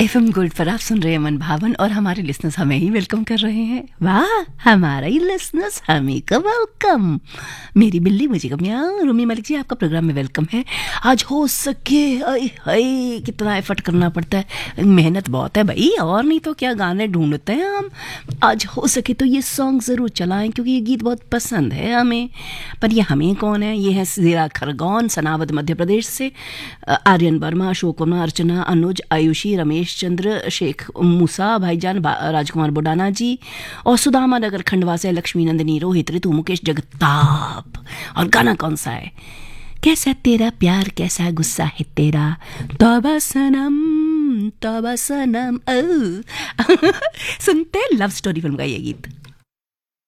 FM gold पर आप सुन रहे हैं मन भावन और हमारे लिसनर्स हमें ही वेलकम कर रहे हैं। वाह, हमारा ही लिसनर्स हमें का वेलकम। मेरी बिल्ली मुझे कब यहाँ रूमी मलिक जी आपका प्रोग्राम में वेलकम है। आज हो सके हाय कितना एफर्ट करना पड़ता है, मेहनत बहुत है भाई, और नहीं तो क्या गाने ढूंढते हैं हम। आज हो सके तो ये सॉन्ग ज़रूर चलाएं क्योंकि ये गीत बहुत पसंद है हमें। पर ये हमें कौन है? ये है ज़ीरा खरगोन, सनावद मध्य प्रदेश से। आर्यन वर्मा, अशोक कुमार, अर्चना, अनुज, आयुषी, रमेश चंद्र, शेख मूसा, भाईजान राजकुमार बुडाना जी, और सुदामा नगर खंडवा से लक्ष्मी नंदिनी, रोहित, ऋतु, मुकेश, जगताप। और गाना कौन सा है? कैसा तेरा प्यार कैसा गुस्सा है तेरा, तौबा सनम तौबा सनम। सुनते हैं लव स्टोरी फिल्म का ये गीत।